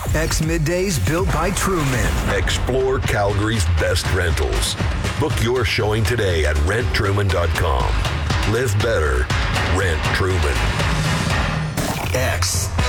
X Middays built by Truman. Explore Calgary's best rentals. Book your showing today at renttruman.com. Live better. Rent Truman. X